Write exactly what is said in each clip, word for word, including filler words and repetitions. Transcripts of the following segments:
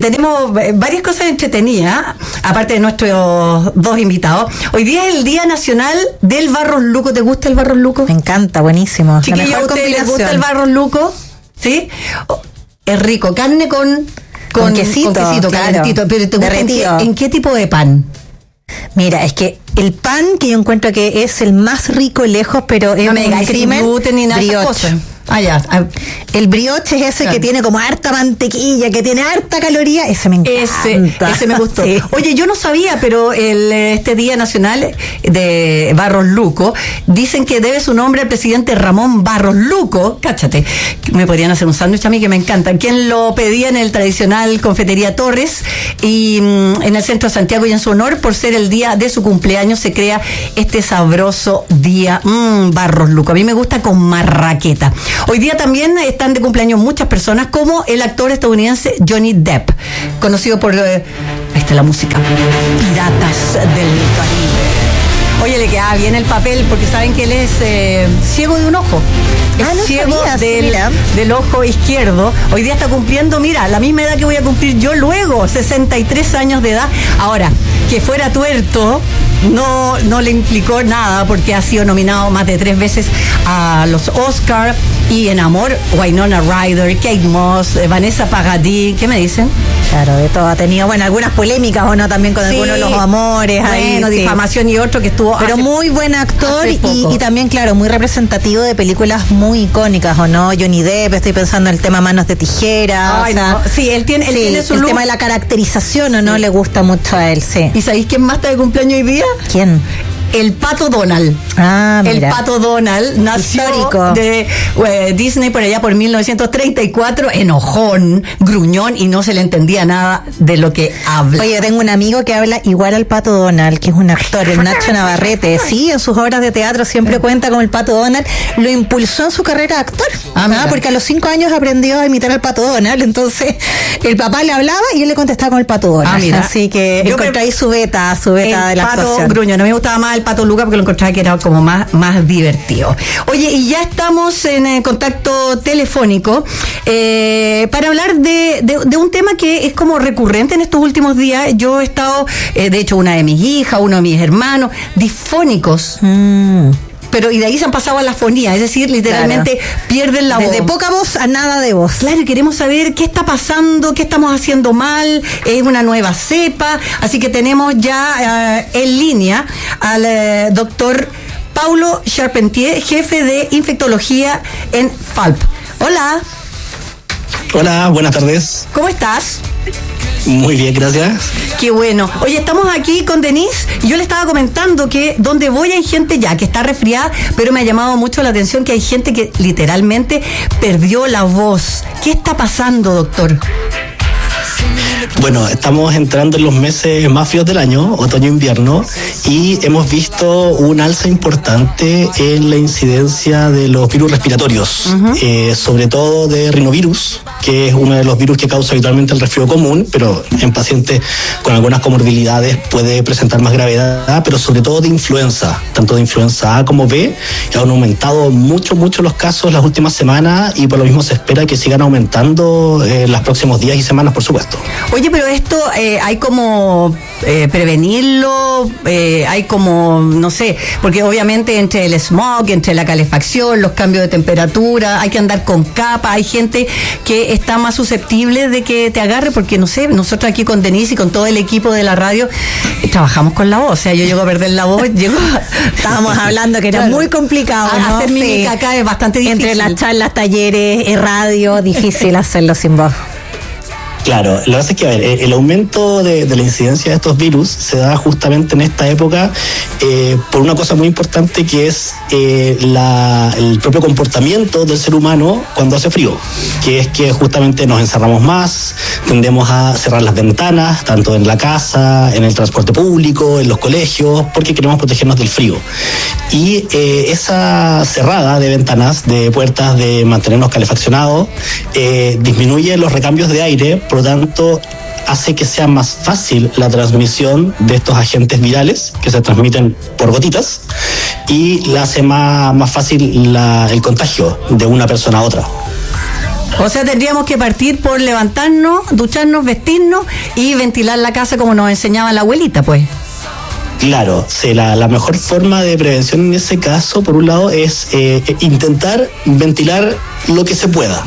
tenemos varias cosas entretenidas, aparte de nuestros dos invitados. Hoy día es el Día Nacional del Barros Luco. ¿Te gusta el Barros Luco? Me encanta, buenísimo. Chiquillos, ¿a ustedes les gusta el Barros Luco? ¿Sí? Es rico, carne con, con, con quesito, con quesito claro, calentito. Pero ¿te gusta en qué, en qué tipo de pan? Mira, es que el pan que yo encuentro que es el más rico lejos, pero es no me un crimen, sin gluten ni nada de esas cosas. Ah, ya. El brioche es ese claro. que tiene como harta mantequilla, que tiene harta caloría, ese me encanta. Ese, ese me gustó. Sí. Oye, yo no sabía, pero el, este Día Nacional de Barros Luco, dicen que debe su nombre al presidente Ramón Barros Luco, cáchate, me podrían hacer un sándwich a mí que me encanta, quien lo pedía en el tradicional Confitería Torres y mmm, en el centro de Santiago, y en su honor, por ser el día de su cumpleaños, se crea este sabroso día mmm, Barros Luco. A mí me gusta con marraqueta. Hoy día también están de cumpleaños muchas personas, como el actor estadounidense Johnny Depp, conocido por, eh, ahí está la música, Piratas del Caribe. Oye, le queda bien el papel porque saben que él es eh, ciego de un ojo. Es ah, no ciego sabías, del, del ojo izquierdo. Hoy día está cumpliendo, mira, la misma edad que voy a cumplir yo luego, sesenta y tres años de edad. Ahora, que fuera tuerto no, no le implicó nada porque ha sido nominado más de tres veces a los Oscar, y en amor, Winona Ryder, Kate Moss, Vanessa Paradis. ¿Qué me dicen? Claro, de todo. Ha tenido, bueno, algunas polémicas o no también con sí, algunos de los amores. Bueno, ahí, difamación sí. y otro que estuvo. Pero hace, muy buen actor y, y también, claro, muy representativo de películas muy icónicas, ¿o no? Johnny Depp, estoy pensando en el tema Manos de Tijera. Ay, o sea, no. Sí, él tiene, él sí, tiene su el look. tema de la caracterización, ¿o no? Sí. Le gusta mucho a él, sí. ¿Y sabéis quién más está de cumpleaños hoy día? ¿Quién? El Pato Donald. Ah, mira. El Pato Donald nació histórico de eh, Disney por allá por mil novecientos treinta y cuatro, enojón, gruñón, y no se le entendía nada de lo que habla. Oye, yo tengo un amigo que habla igual al Pato Donald, que es un actor, el Nacho Navarrete. Sí, en sus obras de teatro siempre cuenta con el Pato Donald. Lo impulsó en su carrera de actor. Ah, ¿no? Porque a los cinco años aprendió a imitar al Pato Donald. Entonces, el papá le hablaba y él le contestaba con el Pato Donald. Ah, mira. Así que yo encontré ahí su beta, su beta de la Pato actuación. Gruñón. A mí me gustaba más el Pato Luca porque lo encontraba que era como más, más divertido. Oye, y ya estamos en eh, contacto telefónico eh, para hablar de, de, de un tema que es como recurrente en estos últimos días. Yo he estado, eh, de hecho, una de mis hijas, uno de mis hermanos, disfónicos. Mm. Pero y de ahí se han pasado a la fonía, es decir, literalmente claro. pierden la voz. De poca voz a nada de voz. Claro, y queremos saber qué está pasando, qué estamos haciendo mal, es una nueva cepa, así que tenemos ya uh, en línea al uh, doctor Paulo Charpentier, jefe de infectología en F A L P. Hola. Hola, buenas tardes. ¿Cómo estás? Muy bien, gracias. Qué bueno. Oye, estamos aquí con Denise y yo le estaba comentando que donde voy hay gente ya que está resfriada, pero me ha llamado mucho la atención que hay gente que literalmente perdió la voz. ¿Qué está pasando, doctor? Bueno, estamos entrando en los meses más fríos del año, otoño-invierno, y hemos visto un alza importante en la incidencia de los virus respiratorios, uh-huh. eh, sobre todo de rinovirus, que es uno de los virus que causa habitualmente el resfrío común, pero en pacientes con algunas comorbilidades puede presentar más gravedad, pero sobre todo de influenza, tanto de influenza A como B, que han aumentado mucho, mucho los casos las últimas semanas y por lo mismo se espera que sigan aumentando en eh, los próximos días y semanas, por supuesto. Oye, pero esto eh, hay como eh, prevenirlo, eh, hay como, no sé, porque obviamente entre el smog, entre la calefacción, los cambios de temperatura, hay que andar con capa, hay gente que está más susceptible de que te agarre, porque no sé, nosotros aquí con Denise y con todo el equipo de la radio eh, trabajamos con la voz, o sea, yo llego a perder la voz, llego estábamos hablando que era claro. muy complicado, ¿no? Hacer mímica acá es bastante difícil. Entre las charlas, talleres, eh, radio, difícil hacerlo sin voz. Claro, lo que pasa es que, a ver, el aumento de, de la incidencia de estos virus se da justamente en esta época eh, por una cosa muy importante que es eh, la, el propio comportamiento del ser humano cuando hace frío, que es que justamente nos encerramos más, tendemos a cerrar las ventanas, tanto en la casa, en el transporte público, en los colegios, porque queremos protegernos del frío. Y eh, esa cerrada de ventanas, de puertas, de mantenernos calefaccionados, eh, disminuye los recambios de aire. Por lo tanto, hace que sea más fácil la transmisión de estos agentes virales que se transmiten por gotitas y la hace más, más fácil la, el contagio de una persona a otra. O sea, tendríamos que partir por levantarnos, ducharnos, vestirnos y ventilar la casa como nos enseñaba la abuelita, pues. Claro, sí, la, la mejor forma de prevención en ese caso, por un lado, es eh, intentar ventilar lo que se pueda.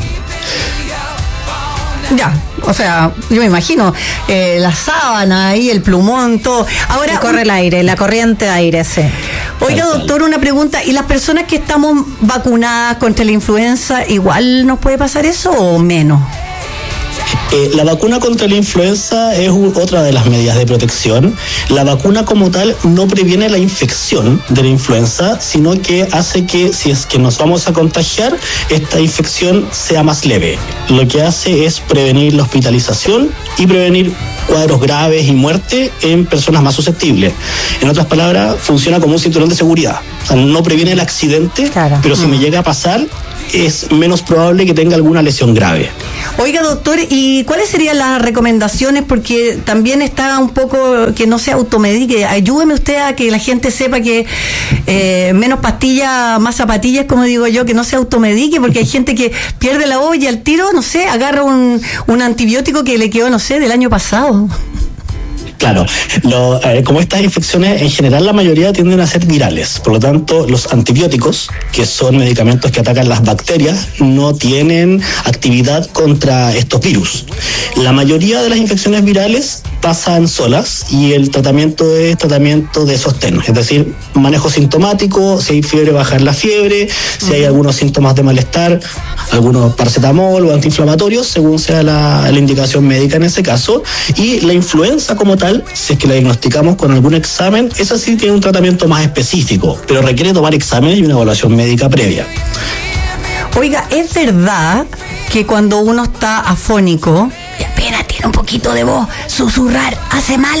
Ya, o sea, yo me imagino eh, la sábana ahí, el plumón, todo. Ahora y corre el aire, la corriente de aire, sí. Oiga, doctor, una pregunta. ¿Y las personas que estamos vacunadas contra la influenza, igual nos puede pasar eso o menos? Eh, la vacuna contra la influenza es u- otra de las medidas de protección. La vacuna como tal no previene la infección de la influenza, sino que hace que si es que nos vamos a contagiar, esta infección sea más leve. Lo que hace es prevenir la hospitalización y prevenir cuadros graves y muerte en personas más susceptibles. En otras palabras, funciona como un cinturón de seguridad. O sea, no previene el accidente, claro. pero si me llega a pasar, es menos probable que tenga alguna lesión grave. Oiga, doctor, ¿y cuáles serían las recomendaciones? Porque también está un poco que no se automedique. Ayúdeme usted a que la gente sepa que eh, menos pastillas, más zapatillas, como digo yo, que no se automedique, porque hay gente que pierde la olla al tiro, no sé, agarra un, un antibiótico que le quedó, no sé, del año pasado. Claro, lo, eh, como estas infecciones en general la mayoría tienden a ser virales, por lo tanto los antibióticos, que son medicamentos que atacan las bacterias, no tienen actividad contra estos virus. La mayoría de las infecciones virales pasan solas y el tratamiento es tratamiento de sostén, es decir, manejo sintomático, si hay fiebre, bajar la fiebre, si hay algunos síntomas de malestar, algunos paracetamol o antiinflamatorios, según sea la, la indicación médica en ese caso, y la influenza como tal, si es que la diagnosticamos con algún examen, esa sí tiene un tratamiento más específico, pero requiere tomar exámenes y una evaluación médica previa. Oiga, ¿es verdad que cuando uno está afónico y apenas tiene un poquito de voz, susurrar hace mal?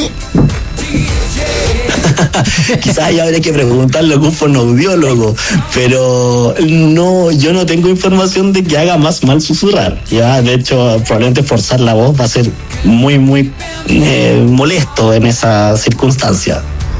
Quizás ya habría que preguntarle a un fonoaudiólogo, pero no, yo no tengo información de que haga más mal susurrar. Ya, de hecho, probablemente forzar la voz va a ser muy, muy eh, molesto en esa circunstancia.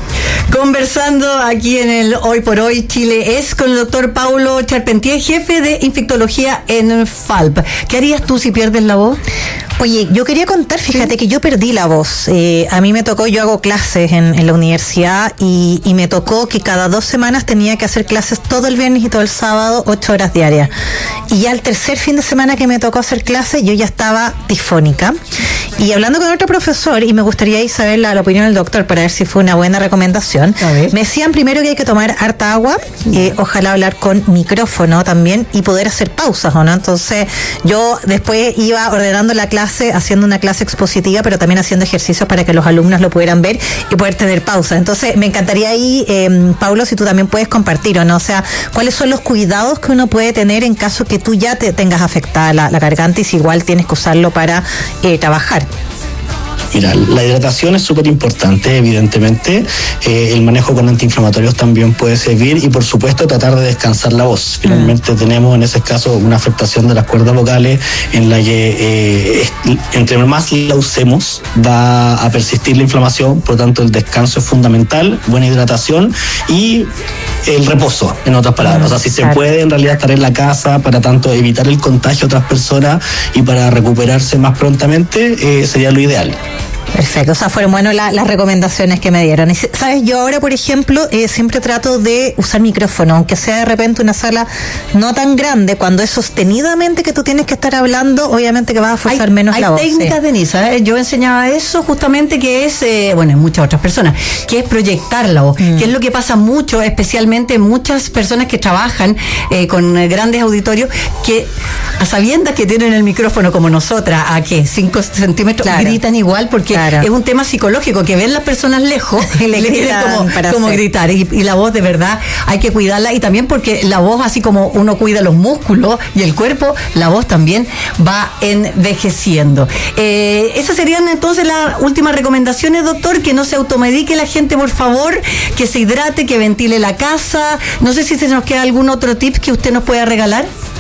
Conversando aquí en el Hoy por Hoy Chile es con el doctor Paulo Charpentier, jefe de infectología en F A L P. ¿Qué harías tú si pierdes la voz? Oye, yo quería contar, fíjate ¿Sí? que yo perdí la voz. Eh, a mí me tocó, yo hago clases en, en la universidad y, y me tocó que cada dos semanas tenía que hacer clases todo el viernes y todo el sábado, ocho horas diarias. Y ya el tercer fin de semana que me tocó hacer clases, yo ya estaba disfónica. Y hablando con otro profesor, y me gustaría saber la, la opinión del doctor para ver si fue una buena recomendación, me decían primero que hay que tomar harta agua, eh, ojalá hablar con micrófono también y poder hacer pausas, ¿o no? Entonces yo después iba ordenando la clase, haciendo una clase expositiva, pero también haciendo ejercicios para que los alumnos lo pudieran ver y poder tener pausas. Entonces me encantaría ahí, eh, Paulo, si tú también puedes compartir, ¿o no? O sea, ¿cuáles son los cuidados que uno puede tener en caso que tú ya te tengas afectada la, la garganta y si igual tienes que usarlo para eh, trabajar? Mira, la hidratación es súper importante, evidentemente. Eh, el manejo con antiinflamatorios también puede servir y, por supuesto, tratar de descansar la voz. Finalmente mm. tenemos en ese caso una afectación de las cuerdas vocales en la que eh, entre más la usemos va a persistir la inflamación, por lo tanto el descanso es fundamental, buena hidratación y el reposo, en otras palabras. Mm, o sea, si claro. se puede en realidad estar en la casa para tanto evitar el contagio a otras personas y para recuperarse más prontamente, eh, sería lo ideal. Perfecto, o sea, fueron buenas la, las recomendaciones que me dieron. Y, ¿sabes? Yo ahora, por ejemplo, eh, siempre trato de usar micrófono, aunque sea de repente una sala no tan grande, cuando es sostenidamente que tú tienes que estar hablando, obviamente que vas a forzar hay, menos hay la voz. Hay técnicas, sí. Denise, ¿eh? Yo enseñaba eso justamente, que es, eh, bueno, en muchas otras personas, que es proyectar la voz, mm. que es lo que pasa mucho, especialmente muchas personas que trabajan eh, con grandes auditorios, que a sabiendas que tienen el micrófono como nosotras, a que cinco centímetros, claro. gritan igual, porque claro. es un tema psicológico, que ven las personas lejos y le quieren como, como gritar, y, y la voz de verdad hay que cuidarla, y también porque la voz, así como uno cuida los músculos y el cuerpo, la voz también va envejeciendo. Eh, esas serían entonces las últimas recomendaciones, doctor, que no se automedique la gente, por favor, que se hidrate, que ventile la casa. No sé si se nos queda algún otro tip que usted nos pueda regalar.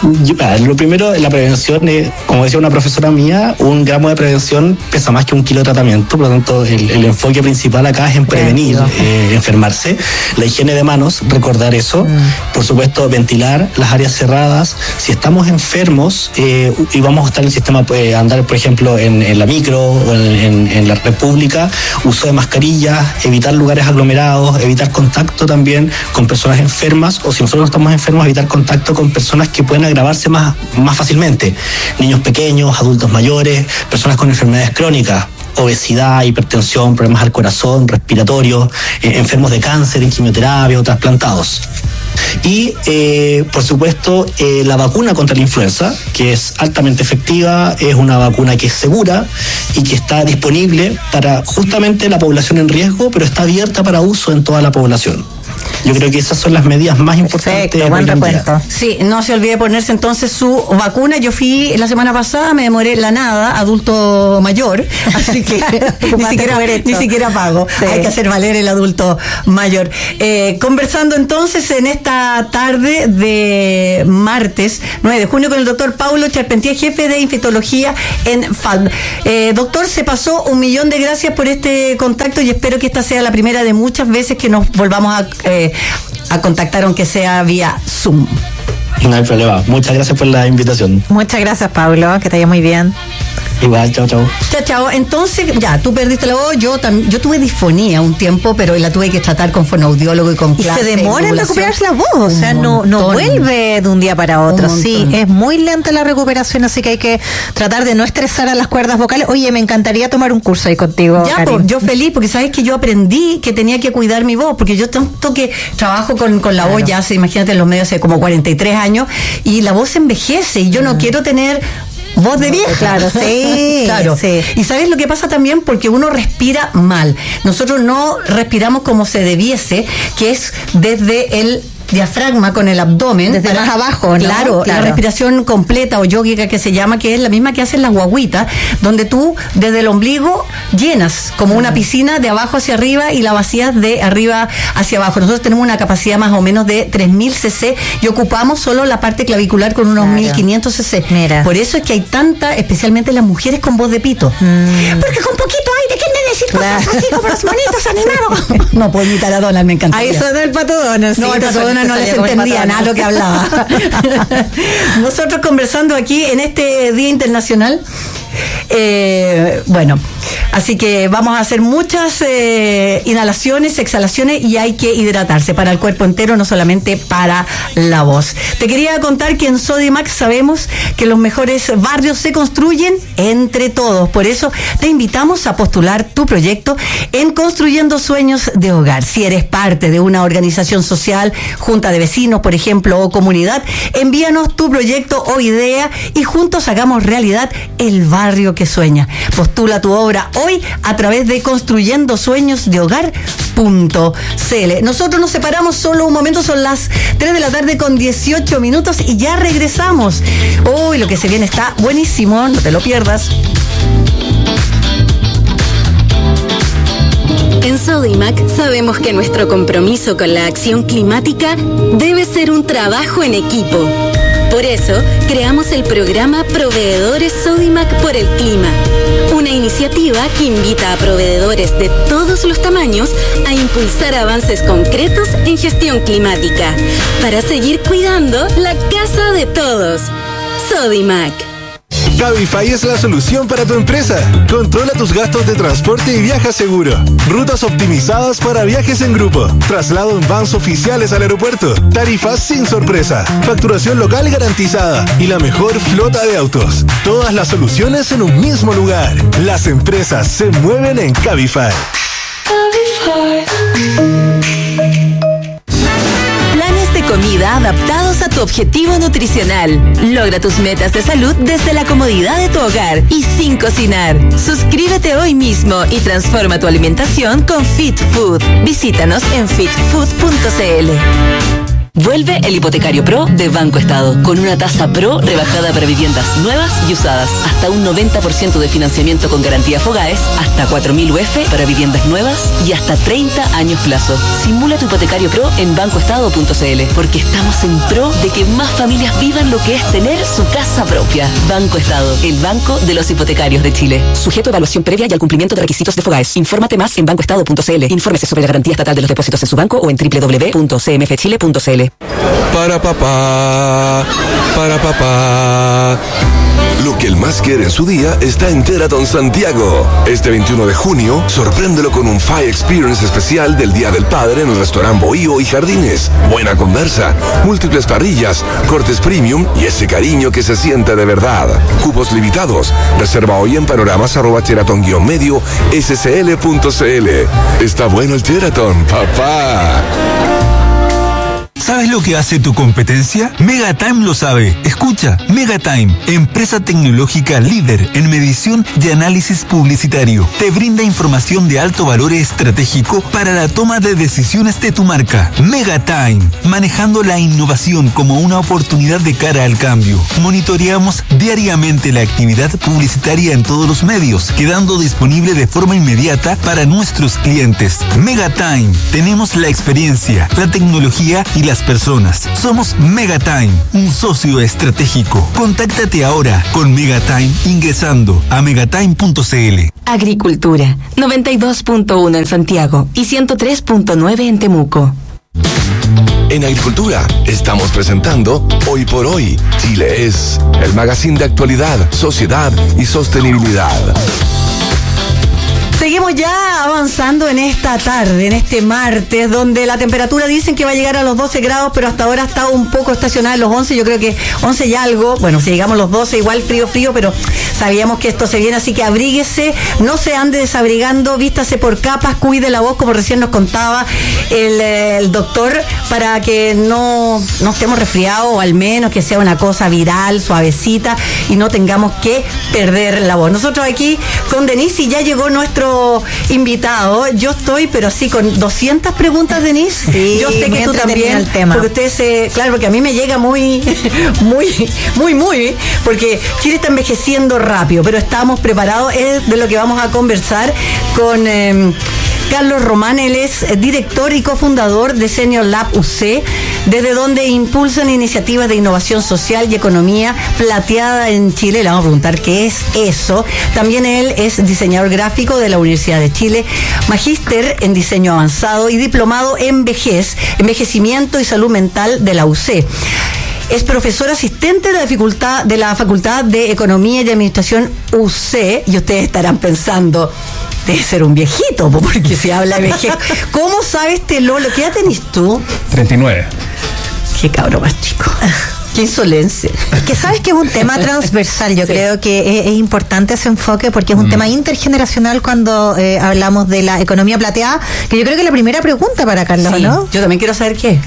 Yo, lo primero, la prevención, eh, como decía una profesora mía, un gramo de prevención pesa más que un kilo de tratamiento, por lo tanto el, el enfoque principal acá es en prevenir eh, enfermarse. La higiene de manos, recordar eso, mm. por supuesto ventilar las áreas cerradas. Si estamos enfermos eh, y vamos a estar en el sistema, pues, andar por ejemplo en, en la micro o en, en, en la red pública, uso de mascarillas, evitar lugares aglomerados, evitar contacto también con personas enfermas, o si nosotros no estamos enfermos, evitar contacto con personas que pueden agravarse más, más fácilmente. Niños pequeños, adultos mayores, personas con enfermedades crónicas, obesidad, hipertensión, problemas al corazón, respiratorios, eh, enfermos de cáncer, en quimioterapia o trasplantados. Y, eh, por supuesto, eh, la vacuna contra la influenza, que es altamente efectiva, es una vacuna que es segura y que está disponible para justamente la población en riesgo, pero está abierta para uso en toda la población. Yo creo que esas son las medidas más importantes. Perfecto, buen recuento. Sí, no se olvide ponerse entonces su vacuna. Yo fui la semana pasada, me demoré la nada, adulto mayor, así que ni, siquiera, ni siquiera pago. Sí. Hay que hacer valer el adulto mayor. Eh, conversando entonces en esta tarde de martes nueve de junio con el doctor Paulo Charpentier, jefe de infectología en F A L B. Eh, doctor, se pasó, un millón de gracias por este contacto y espero que esta sea la primera de muchas veces que nos volvamos a Eh, a contactar, aunque sea vía Zoom. No hay problema. Muchas gracias por la invitación. Muchas gracias, Pablo. Que te vaya muy bien. Igual, chao, chao. Chao, chao. Entonces, ya, tú perdiste la voz, yo también, yo tuve disfonía un tiempo, pero la tuve que tratar con fonoaudiólogo y con clase. Y se demora en recuperarse la voz, o sea, no, no vuelve de un día para otro. Sí, es muy lenta la recuperación, así que hay que tratar de no estresar a las cuerdas vocales. Oye, me encantaría tomar un curso ahí contigo, ya, pues, yo feliz, porque sabes que yo aprendí que tenía que cuidar mi voz, porque yo tanto que trabajo con, con la claro. voz ya hace, imagínate, en los medios hace como cuarenta y tres años, y la voz envejece, y yo mm. no quiero tener voz de vieja. Claro, sí. claro. Sí. Y ¿sabes lo que pasa también? Porque uno respira mal. Nosotros no respiramos como se debiese, que es desde el diafragma con el abdomen. Desde para, más abajo, ¿no? Claro, claro, la respiración completa o yógica que se llama, que es la misma que hacen las guaguitas, donde tú desde el ombligo llenas como una piscina de abajo hacia arriba y la vacías de arriba hacia abajo. Nosotros tenemos una capacidad más o menos de tres mil cc y ocupamos solo la parte clavicular con unos claro. mil quinientos cc. Mira. Por eso es que hay tanta, especialmente las mujeres con voz de pito. Mm. Porque con poquito aire, ¿quién me decir cosas claro. así como los monitos animados? No puedo imitar a Donald, me encanta. Ahí suena el Pato Donald. No, sí, el Pato Donald no les entendía nada lo que hablaba. Nosotros conversando aquí en este Día Internacional, eh, bueno, así que vamos a hacer muchas eh, inhalaciones, exhalaciones, y hay que hidratarse para el cuerpo entero, no solamente para la voz. Te quería contar que en Sodimac sabemos que los mejores barrios se construyen entre todos. Por eso te invitamos a postular tu proyecto en Construyendo Sueños de Hogar. Si eres parte de una organización social, junta de vecinos, por ejemplo, o comunidad, envíanos tu proyecto o idea y juntos hagamos realidad el barrio que sueña. Postula tu obra hoy a través de construyendo sueños de hogar punto c l. Nosotros nos separamos solo un momento, son las tres de la tarde con dieciocho minutos y ya regresamos. Uy, lo que se viene está buenísimo, no te lo pierdas. En Sodimac sabemos que nuestro compromiso con la acción climática debe ser un trabajo en equipo. Por eso, creamos el programa Proveedores Sodimac por el Clima, una iniciativa que invita a proveedores de todos los tamaños a impulsar avances concretos en gestión climática, para seguir cuidando la casa de todos. Sodimac. Cabify es la solución para tu empresa. Controla tus gastos de transporte y viaja seguro. Rutas optimizadas para viajes en grupo. Traslado en vans oficiales al aeropuerto. Tarifas sin sorpresa. Facturación local garantizada. Y la mejor flota de autos. Todas las soluciones en un mismo lugar. Las empresas se mueven en Cabify. Cabify. Comida adaptados a tu objetivo nutricional. Logra tus metas de salud desde la comodidad de tu hogar y sin cocinar. Suscríbete hoy mismo y transforma tu alimentación con Fit Food. Visítanos en fit food punto c l. Vuelve el Hipotecario Pro de Banco Estado, con una tasa Pro rebajada para viviendas nuevas y usadas, hasta un noventa por ciento de financiamiento con garantía Fogaes, hasta cuatro mil U F para viviendas nuevas y hasta treinta años plazo. Simula tu Hipotecario Pro en banco estado punto c l, porque estamos en pro de que más familias vivan lo que es tener su casa propia. Banco Estado, el banco de los hipotecarios de Chile. Sujeto a evaluación previa y al cumplimiento de requisitos de Fogaes. Infórmate más en banco estado punto c l. Infórmese sobre la garantía estatal de los depósitos en su banco o en doble u doble u doble u punto c m f chile punto c l. Para papá, para papá. Lo que el más quiere en su día está en Teraton Santiago. Este veintiuno de junio, sorpréndelo con un Fire Experience especial del Día del Padre en el restaurante Bohío y Jardines. Buena conversa, múltiples parrillas, cortes premium y ese cariño que se siente de verdad. Cupos limitados. Reserva hoy en panoramas arroba teraton-medio scl punto cl. Está bueno el Teraton, papá. ¿Sabes lo que hace tu competencia? Megatime lo sabe. Escucha, Megatime, empresa tecnológica líder en medición y análisis publicitario. Te brinda información de alto valor estratégico para la toma de decisiones de tu marca. Megatime, manejando la innovación como una oportunidad de cara al cambio. Monitoreamos diariamente la actividad publicitaria en todos los medios, quedando disponible de forma inmediata para nuestros clientes. Megatime, tenemos la experiencia, la tecnología y las personas. Somos Megatime, un socio estratégico. Contáctate ahora con Megatime ingresando a megatime punto c l. Agricultura, noventa y dos punto uno en Santiago y ciento tres punto nueve en Temuco. En Agricultura estamos presentando Hoy por Hoy. Chile es el magazine de actualidad, sociedad y sostenibilidad. Seguimos ya avanzando en esta tarde, en este martes, donde la temperatura dicen que va a llegar a los doce grados, pero hasta ahora está un poco estacionada en los once, yo creo que once y algo. Bueno, si llegamos a los doce, igual frío, frío, pero sabíamos que esto se viene, así que abríguese, no se ande desabrigando, vístase por capas, cuide la voz, como recién nos contaba el, el doctor, para que no, no estemos resfriados, o al menos que sea una cosa viral, suavecita, y no tengamos que perder la voz. Nosotros aquí con Denise, y ya llegó nuestro invitado. Yo estoy, pero así, con doscientas preguntas, Denise. Sí, yo sé que tú también, el tema. porque ustedes, eh, claro, porque a mí me llega muy, muy, muy, muy, porque Chile está envejeciendo rápido, pero estamos preparados. Es de lo que vamos a conversar con eh, Carlos Román. Él es director y cofundador de Senior Lab U C, desde donde impulsan iniciativas de innovación social y economía plateada en Chile. Le vamos a preguntar qué es eso. También él es diseñador gráfico de la Universidad de Chile, magíster en diseño avanzado y diplomado en vejez, envejecimiento y salud mental de la U C. Es profesor asistente de la, facultad, de la Facultad de Economía y Administración U C, y ustedes estarán pensando, debe ser un viejito, porque se habla de vejez. ¿Cómo sabes este Lolo? ¿Qué edad tenés tú? treinta y nueve. Qué cabro más chico. Qué insolencia. Es que sabes que es un tema transversal. Yo sí. creo que es, es importante ese enfoque, porque es un mm. tema intergeneracional cuando eh, hablamos de la economía plateada, que yo creo que es la primera pregunta para Carlos, sí. ¿no? Yo también quiero saber qué.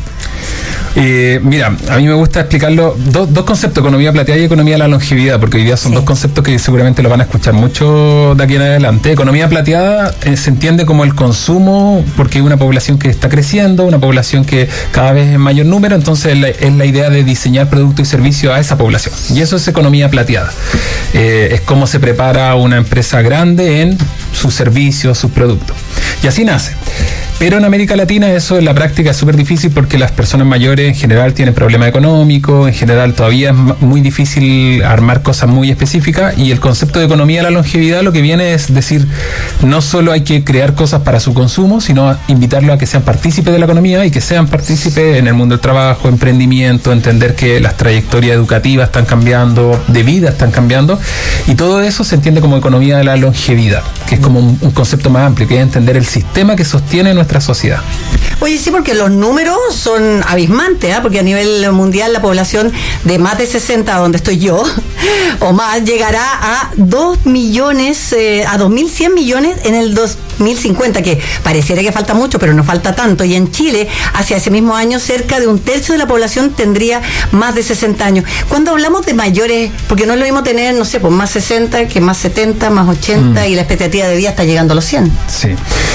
Eh, mira, a mí me gusta explicarlo, do, dos conceptos, economía plateada y economía de la longevidad, porque hoy día son sí. dos conceptos que seguramente lo van a escuchar mucho de aquí en adelante. Economía plateada eh, se entiende como el consumo, porque hay una población que está creciendo, una población que cada vez es en mayor número, entonces la, es la idea de diseñar productos y servicios a esa población, y eso es economía plateada. Eh, es cómo se prepara una empresa grande en sus servicios, sus productos, y así nace. Pero en América Latina eso en la práctica es súper difícil, porque las personas mayores en general tienen problemas económicos, en general todavía es muy difícil armar cosas muy específicas, y el concepto de economía de la longevidad lo que viene es decir, no solo hay que crear cosas para su consumo, sino invitarlos a que sean partícipes de la economía y que sean partícipes en el mundo del trabajo, emprendimiento, entender que las trayectorias educativas están cambiando, de vida están cambiando, y todo eso se entiende como economía de la longevidad, que es como un, un concepto más amplio, que es entender el sistema que sostiene nuestra sociedad. Oye, sí, porque los números son abismantes, ¿eh? Porque a nivel mundial la población de más de sesenta, donde estoy yo, o más, llegará a dos millones, eh, a dos mil cien millones en el dos mil cincuenta, que pareciera que falta mucho, pero no falta tanto. Y en Chile, hacia ese mismo año, cerca de un tercio de la población tendría más de sesenta años. Cuando hablamos de mayores, porque no es lo mismo tener, no sé, pues más sesenta que más setenta, más ochenta, mm. y la expectativa de vida está llegando a los cien. Sí.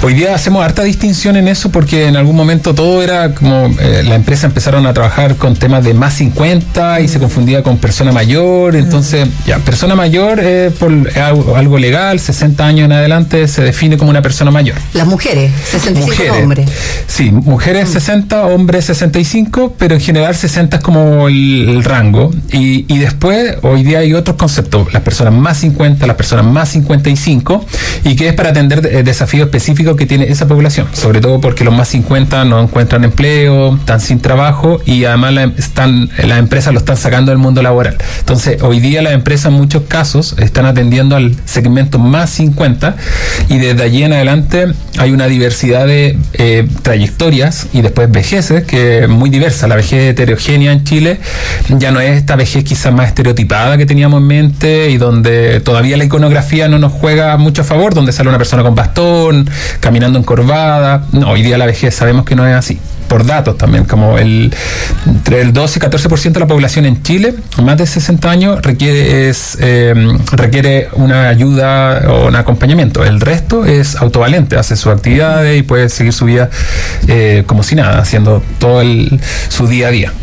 Hoy día hacemos harta distinción en eso porque en algún momento todo era como eh, la empresa empezaron a trabajar con temas de más cincuenta y se confundía con persona mayor, entonces ya, persona mayor eh, por algo, algo legal, sesenta años en adelante se define como una persona mayor. Las mujeres, sesenta y cinco mujeres, hombres. Sí, mujeres mm. sesenta, hombres sesenta y cinco, pero en general sesenta es como el, el rango y, y después hoy día hay otros conceptos, las personas más cincuenta, las personas más cincuenta y cinco y que es para atender eh, desafíos específicos que tiene esa población, sobre todo porque los más cincuenta no encuentran empleo, están sin trabajo y además la, están, las empresas lo están sacando del mundo laboral. Entonces, hoy día las empresas en muchos casos están atendiendo al segmento más cincuenta y desde allí en adelante hay una diversidad de eh, trayectorias y después vejeces que es muy diversa. La vejez heterogénea en Chile ya no es esta vejez quizás más estereotipada que teníamos en mente y donde todavía la iconografía no nos juega mucho a favor, donde sale una persona con bastón, caminando encorvada. No, hoy día la vejez sabemos que no es así. Por datos también, como el entre el doce y catorce por ciento de la población en Chile, más de sesenta años, requiere es eh, requiere una ayuda o un acompañamiento. El resto es autovalente, hace sus actividades y puede seguir su vida eh, como si nada, haciendo todo el, su día a día.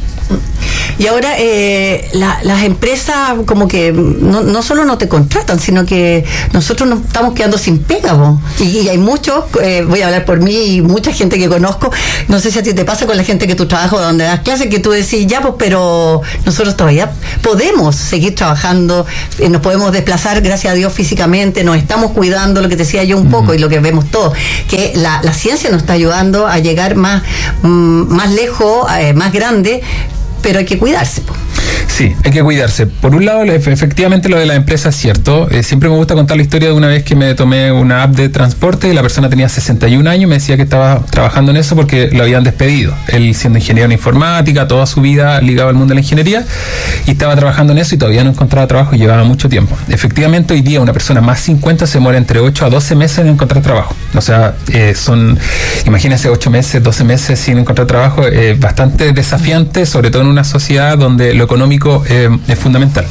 Y ahora eh, la, las empresas como que no, no solo no te contratan, sino que nosotros nos estamos quedando sin pega, ¿no? y, y hay muchos, eh, voy a hablar por mí y mucha gente que conozco, no sé si a ti te pasa con la gente que tú trabajas donde das clases, que tú decís, ya pues, pero nosotros todavía podemos seguir trabajando, eh, nos podemos desplazar, gracias a Dios, físicamente, nos estamos cuidando, lo que te decía yo un poco, mm. y lo que vemos todos, que la, la ciencia nos está ayudando a llegar más, mm, más lejos, eh, más grande, pero hay que cuidarse. Sí, hay que cuidarse. Por un lado, efectivamente lo de la empresa es cierto. Eh, siempre me gusta contar la historia de una vez que me tomé una app de transporte y la persona tenía sesenta y un años, me decía que estaba trabajando en eso porque lo habían despedido. Él siendo ingeniero en informática, toda su vida ligado al mundo de la ingeniería, y estaba trabajando en eso y todavía no encontraba trabajo y llevaba mucho tiempo. Efectivamente, hoy día una persona más cincuenta se muere entre ocho a doce meses en encontrar trabajo. O sea, eh, son, imagínense, ocho meses, doce meses sin encontrar trabajo, eh, bastante desafiante, sobre todo en una sociedad donde lo económico Eh, es fundamental.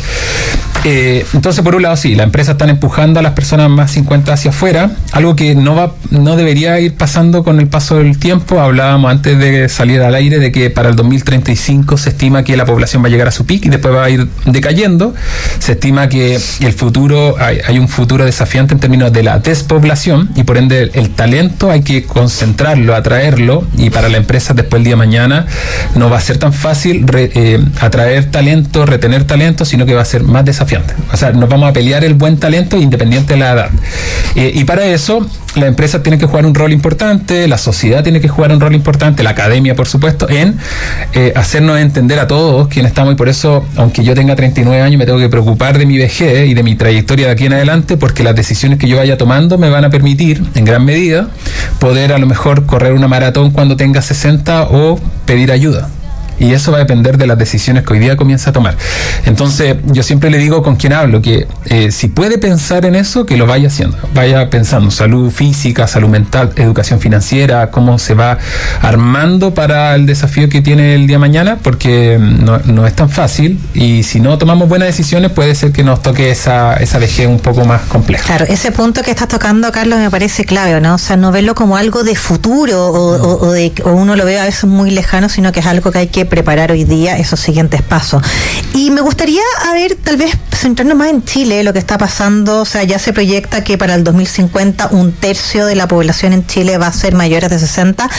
Eh, entonces, por un lado, sí, las empresas están empujando a las personas más cincuenta hacia afuera, algo que no va, no debería ir pasando con el paso del tiempo. Hablábamos antes de salir al aire de que para el dos mil treinta y cinco se estima que la población va a llegar a su pico y después va a ir decayendo. Se estima que el futuro, hay, hay un futuro desafiante en términos de la despoblación y por ende el, el talento hay que concentrarlo, atraerlo, y para la empresa después el día de mañana no va a ser tan fácil re, eh, atraer talento, retener talento, sino que va a ser más desafiante. O sea, nos vamos a pelear el buen talento independiente de la edad. Eh, y para eso, la empresa tiene que jugar un rol importante, la sociedad tiene que jugar un rol importante, la academia, por supuesto, en eh, hacernos entender a todos quienes estamos, y por eso, aunque yo tenga treinta y nueve años, me tengo que preocupar de mi vejez y de mi trayectoria de aquí en adelante, porque las decisiones que yo vaya tomando me van a permitir, en gran medida, poder a lo mejor correr una maratón cuando tenga sesenta o pedir ayuda. Y eso va a depender de las decisiones que hoy día comienza a tomar. Entonces, yo siempre le digo con quien hablo que eh, si puede pensar en eso, que lo vaya haciendo. Vaya pensando salud física, salud mental, educación financiera, cómo se va armando para el desafío que tiene el día de mañana, porque no, no es tan fácil, y si no tomamos buenas decisiones puede ser que nos toque esa, esa vejez un poco más compleja. Claro, ese punto que estás tocando, Carlos, me parece clave, ¿no? O sea, no verlo como algo de futuro o, no. o, o, de, o uno lo ve a veces muy lejano, sino que es algo que hay que preparar hoy día, esos siguientes pasos. Y me gustaría, a ver, tal vez centrarnos más en Chile, lo que está pasando. O sea, ya se proyecta que para el dos mil cincuenta un tercio de la población en Chile va a ser mayores de sesenta,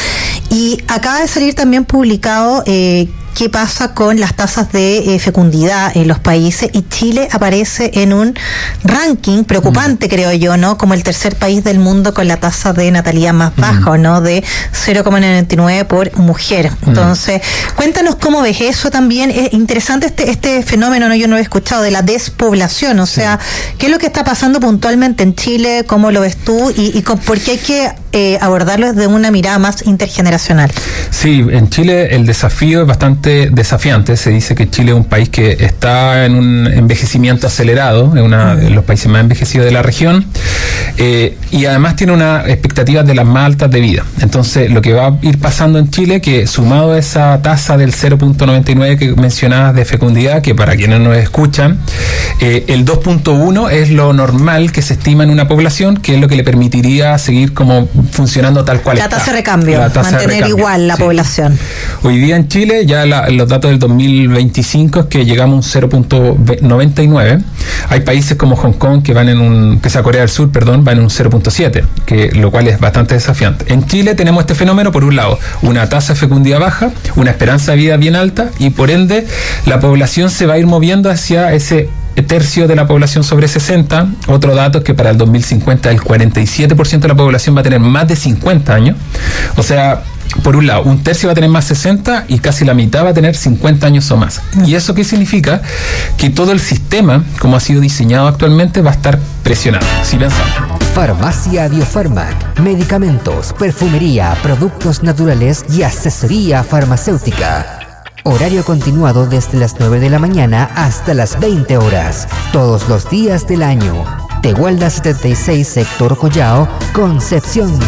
y acaba de salir también publicado eh, qué pasa con las tasas de eh, fecundidad en los países, y Chile aparece en un ranking preocupante, mm. creo yo, ¿no? Como el tercer país del mundo con la tasa de natalidad más baja, mm. ¿no? De cero coma noventa y nueve por mujer. Entonces, mm. cuéntanos cómo ves eso también. Es interesante este este fenómeno, ¿no? Yo no lo he escuchado, de la despoblación. O sea, sí. ¿qué es lo que está pasando puntualmente en Chile? ¿Cómo lo ves tú? ¿Y, y con, por qué hay que eh, abordarlo desde una mirada más intergeneracional? Sí, en Chile el desafío es bastante desafiante. Se dice que Chile es un país que está en un envejecimiento acelerado, es uno de los países más envejecidos de la región. Eh, y además tiene una expectativa de las más altas de vida. Entonces, lo que va a ir pasando en Chile, que sumado a esa tasa del cero punto noventa y nueve que mencionabas de fecundidad, que para quienes nos escuchan, eh, el dos punto uno es lo normal que se estima en una población, que es lo que le permitiría seguir como funcionando tal cual la está. Tasa de recambio, La tasa mantener de recambio, igual la sí. población. Hoy día en Chile, ya la, los datos del dos mil veinticinco es que llegamos a un cero punto noventa y nueve. Hay países como Hong Kong que van en un, que sea Corea del Sur, perdón, van en un cero punto siete, que lo cual es bastante desafiante. En Chile tenemos este fenómeno, por un lado, una tasa de fecundidad baja, una esperanza de vida bien alta, y por ende la población se va a ir moviendo hacia ese tercio de la población sobre sesenta. Otro dato es que para el dos mil cincuenta el cuarenta y siete por ciento de la población va a tener más de cincuenta años. O sea, por un lado, un tercio va a tener más sesenta y casi la mitad va a tener cincuenta años o más. ¿Y eso qué significa? Que todo el sistema, como ha sido diseñado actualmente, va a estar presionado. Si pensamos. Farmacia Biofarmac, medicamentos, perfumería, productos naturales y asesoría farmacéutica. Horario continuado desde las nueve de la mañana hasta las veinte horas, todos los días del año. Tehuelda setenta y seis, Sector Collao, Concepción.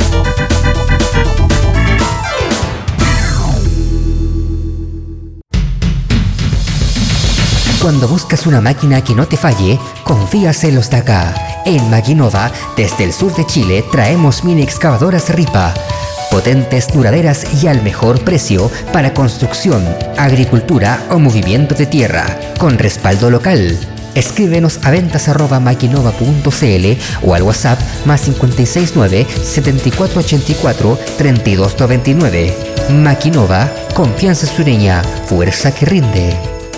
Cuando buscas una máquina que no te falle, confías en los de acá. En Maquinova, desde el sur de Chile, traemos mini excavadoras Ripa. Potentes, duraderas y al mejor precio para construcción, agricultura o movimiento de tierra, con respaldo local. Escríbenos a ventas arroba maquinova punto cl o al WhatsApp más cinco seis nueve, siete cuatro ocho cuatro, tres dos nueve nueve. Maquinova, confianza sureña, fuerza que rinde.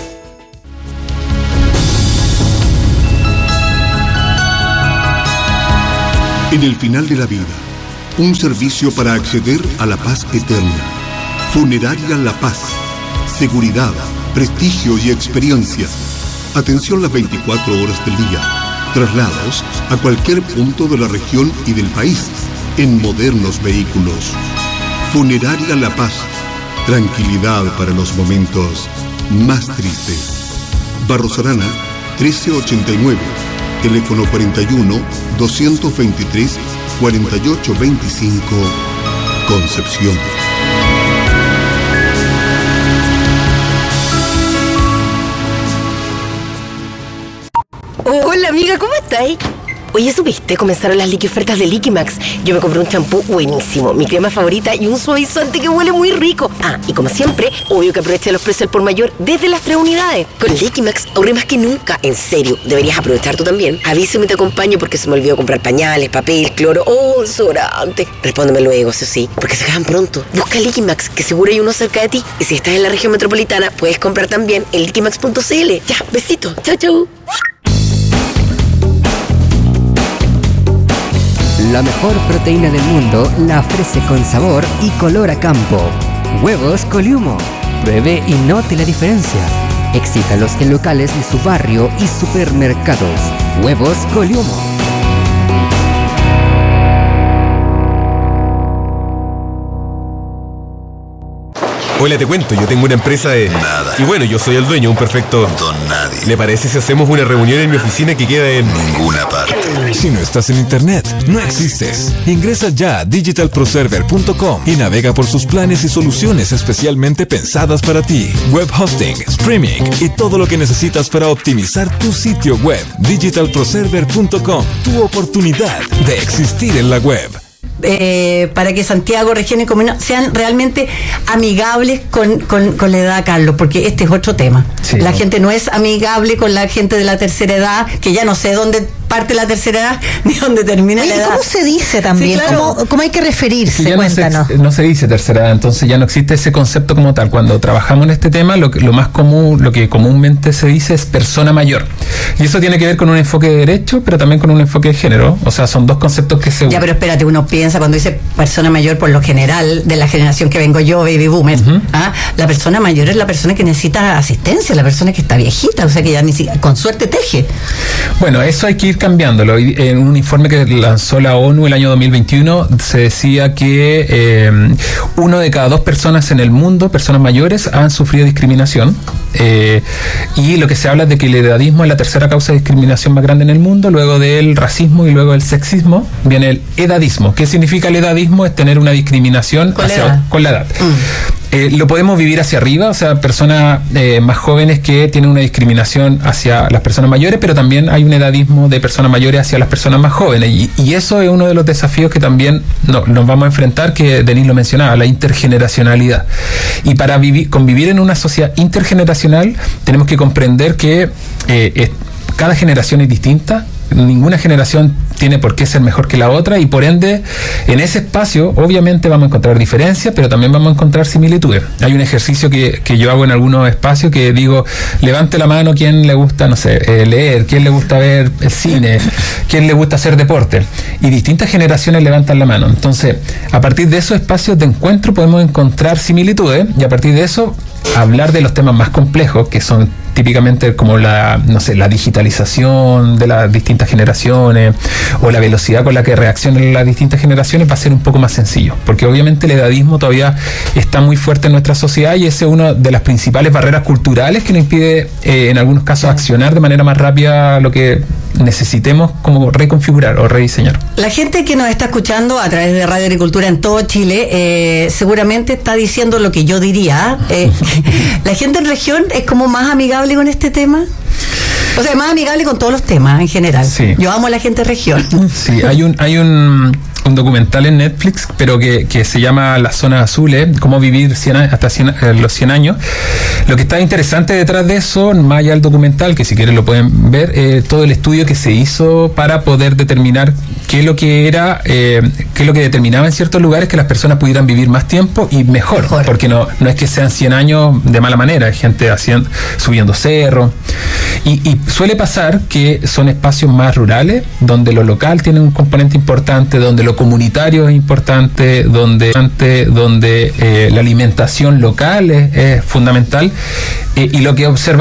En el final de la vida, un servicio para acceder a la paz eterna. Funeraria La Paz. Seguridad, prestigio y experiencia. Atención las veinticuatro horas del día. Traslados a cualquier punto de la región y del país en modernos vehículos. Funeraria La Paz. Tranquilidad para los momentos más tristes. Barros Arana, trece ochenta y nueve. Teléfono cuarenta y uno, doscientos veintitrés, cuarenta y ocho veinticinco, Concepción. Hola amiga, ¿cómo estáis? Oye, ¿supiste? Comenzaron las liqui ofertas de Liquimax. Yo me compré un champú buenísimo, mi crema favorita y un suavizante que huele muy rico. Ah, y como siempre, obvio que aproveché los precios al por mayor desde las tres unidades. Con Liquimax ahorré más que nunca. En serio, deberías aprovechar tú también. Avísame y te acompaño porque se me olvidó comprar pañales, papel, cloro o desodorante. Respóndeme luego, eso sí, porque se acaban pronto. Busca Liquimax, que seguro hay uno cerca de ti. Y si estás en la región metropolitana, puedes comprar también en liquimax punto cl. Ya, besito. Chau, chau. La mejor proteína del mundo la ofrece con sabor y color a campo. Huevos Coliumo. Pruebe y note la diferencia. Exíjalos en locales de su barrio y supermercados. Huevos Coliumo. Hola, te cuento, yo tengo una empresa de... Nada. Y bueno, yo soy el dueño, un perfecto... Don nadie. ¿Le parece si hacemos una reunión en mi oficina que queda en... Ninguna parte. Si no estás en internet, no existes. Ingresa ya a digital pro server punto com y navega por sus planes y soluciones especialmente pensadas para ti. Web hosting, streaming y todo lo que necesitas para optimizar tu sitio web. digital pro server punto com, tu oportunidad de existir en la web. Eh, para que Santiago, región y comuna sean realmente amigables con, con, con la edad, Carlos, porque este es otro tema. Sí, la ¿no? gente no es amigable con la gente de la tercera edad, que ya no sé dónde parte la tercera edad ni dónde termina. Oye, la edad. ¿Cómo se dice también? Sí, claro. ¿Cómo, ¿Cómo hay que referirse? Sí, Cuéntanos. No se, no se dice tercera edad, entonces ya no existe ese concepto como tal. Cuando trabajamos en este tema, lo, que, lo más común, lo que comúnmente se dice es persona mayor. Y eso tiene que ver con un enfoque de derecho, pero también con un enfoque de género. O sea, son dos conceptos que se... Ya, pero espérate, uno piensa cuando dice persona mayor, por lo general, de la generación que vengo yo, baby boomer, uh-huh. ¿ah? La persona mayor es la persona que necesita asistencia, la persona que está viejita, o sea, que ya ni siquiera, con suerte teje. Bueno, eso hay que ir cambiándolo. En un informe que lanzó la ONU el año dos mil veintiuno se decía que eh, uno de cada dos personas en el mundo, personas mayores, han sufrido discriminación. Eh, y lo que se habla es de que el edadismo es la tercera causa de discriminación más grande en el mundo, luego del racismo y luego del sexismo viene el edadismo. ¿Qué significa el edadismo? Es tener una discriminación con, hacia, la, edad. con la edad. Mm. Eh, lo podemos vivir hacia arriba, o sea, personas eh, más jóvenes que tienen una discriminación hacia las personas mayores, pero también hay un edadismo de personas mayores hacia las personas más jóvenes, y, y eso es uno de los desafíos que también no, nos vamos a enfrentar, que Denise lo mencionaba, la intergeneracionalidad. Y para vivir, convivir en una sociedad intergeneracional tenemos que comprender que eh, es, cada generación es distinta. Ninguna generación tiene por qué ser mejor que la otra, y por ende en ese espacio obviamente vamos a encontrar diferencias, pero también vamos a encontrar similitudes. Hay un ejercicio que, que yo hago en algunos espacios que digo: levante la mano quien le gusta, no sé, eh, leer, quien le gusta ver el cine, quien le gusta hacer deporte, y distintas generaciones levantan la mano. Entonces, a partir de esos espacios de encuentro podemos encontrar similitudes, y a partir de eso hablar de los temas más complejos, que son típicamente como la, no sé, la digitalización de las distintas generaciones o la velocidad con la que reaccionan las distintas generaciones, va a ser un poco más sencillo, porque obviamente el edadismo todavía está muy fuerte en nuestra sociedad, y ese es una de las principales barreras culturales que nos impide eh, en algunos casos accionar de manera más rápida lo que necesitemos como reconfigurar o rediseñar. La gente que nos está escuchando a través de Radio Agricultura en todo Chile eh, seguramente está diciendo lo que yo diría. Eh, la gente en región es como más amigable con este tema. O sea, más amigable con todos los temas en general. Sí. Yo amo a la gente de región. Sí, hay un hay un, un documental en Netflix, pero que, que se llama Las Zonas Azules, cómo vivir cien, hasta cien, eh, los cien años. Lo que está interesante detrás de eso, más allá del documental, que si quieren lo pueden ver, eh, todo el estudio que se hizo para poder determinar qué es lo que era, eh, qué es lo que determinaba en ciertos lugares que las personas pudieran vivir más tiempo y mejor, mejor. Porque no, no es que sean cien años de mala manera, hay gente haciendo, subiendo cerros, y, y suele pasar que son espacios más rurales, donde lo local tiene un componente importante, donde lo comunitario es importante, donde, donde eh, la alimentación local es, es fundamental, eh, y lo que observamos